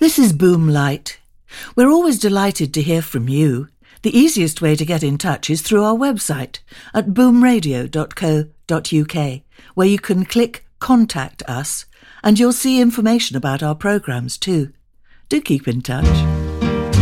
This is Boomlight. We're always delighted to hear from you. The easiest way to get in touch is through our website at boomradio.co.uk, where you can click Contact Us, and you'll see information about our programmes too. Do keep in touch.